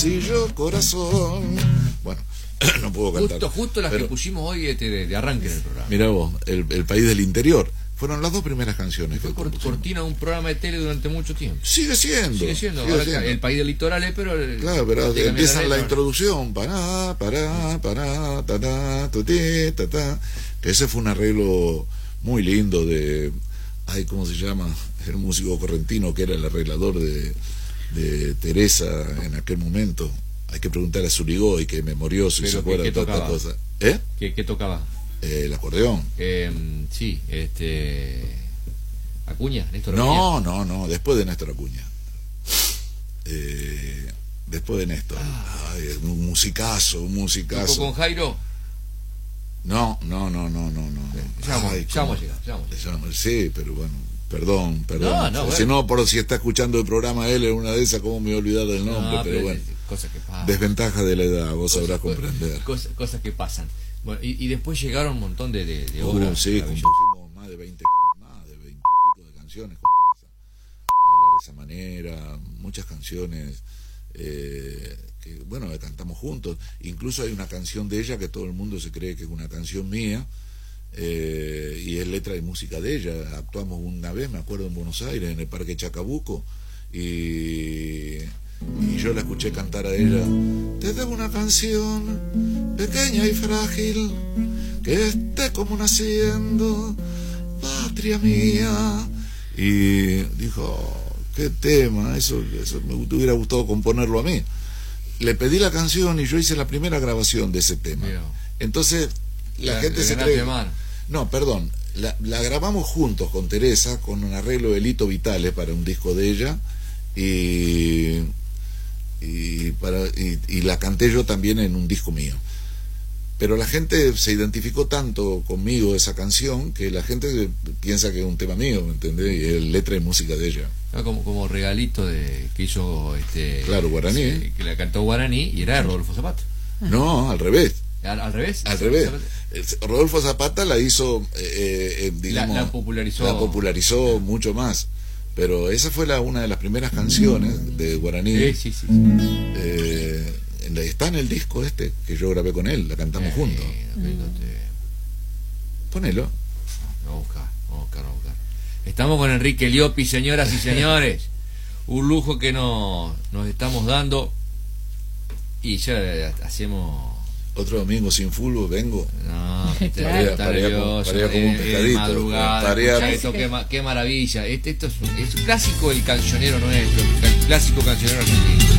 bolsillo, corazón. Bueno, no puedo cantar. Justo las que pusimos hoy de arranque en el programa. Mirá vos, el país del interior. Fueron las dos primeras canciones. Fue cortina de un programa de tele durante mucho tiempo. Sigue siendo. Ahora el país del litoral pero... Claro, pero empiezan la introducción. Pará, tuti, ta. Que ese fue un arreglo muy lindo de... Ay, ¿cómo se llama? El músico correntino que era el arreglador de Teresa en aquel momento. Hay que preguntar a Zurigoy, que memorioso y se acuerda de todas estas cosas. ¿Qué tocaba? El acordeón. Sí, Acuña, Néstor Acuña. No, después de Néstor Acuña. Después de Néstor. Ay, un musicazo. ¿Tocó con Jairo? No. Ya vamos a llegar. Sí, pero bueno, perdón. No, si no, por si está escuchando el programa él en una de esas, ¿cómo me voy a olvidar del nombre? Pero bueno, cosas que pasan. Desventaja de la edad, vos sabrás comprender. Cosas que pasan. Bueno, y después llegaron un montón de obras. Sí, compusimos más de 20 y pico de canciones con Teresa. Bailar de esa manera, muchas canciones que, bueno, que cantamos juntos. Incluso hay una canción de ella que todo el mundo se cree que es una canción mía, y es letra y música de ella. Actuamos una vez, me acuerdo, en Buenos Aires, en el Parque Chacabuco, y yo la escuché cantar a ella. Te debo una canción pequeña y frágil que esté como naciendo, patria mía. Y dijo, qué tema, eso me hubiera gustado componerlo a mí. Le pedí la canción y yo hice la primera grabación de ese tema. Mira. Entonces la gente se cree... No, perdón, la grabamos juntos con Teresa, con un arreglo de Lito Vitale para un disco de ella, y la canté yo también en un disco mío. Pero la gente se identificó tanto conmigo esa canción que la gente piensa que es un tema mío, ¿me entendés? Y es letra y música de ella. Como regalito que hizo claro, Guaraní, que la cantó Guaraní, y era de Rodolfo Zapata. No, al revés. ¿Al revés? Al revés. Rodolfo Zapata la hizo, digamos, la popularizó mucho más. Pero esa fue una de las primeras canciones de Guaraní. Sí. Está en el disco que yo grabé con él, la cantamos juntos. Ponelo. Vamos a buscar. Estamos con Enrique Liopi, señoras y señores. Un lujo que nos estamos dando. Y ya hacemos... Otro domingo sin fútbol, vengo. No, Tarea como un pescadito. Madrugada, qué maravilla. Esto es un clásico del cancionero nuestro, el clásico cancionero argentino.